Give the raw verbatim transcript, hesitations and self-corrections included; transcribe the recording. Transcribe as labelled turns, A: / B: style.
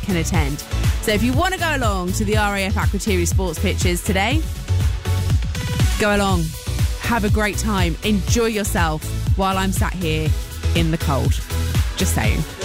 A: can attend. So if you want to go along to the R A F Akrotiri Sports Pitches today, go along, have a great time, enjoy yourself while I'm sat here in the cold. Just saying.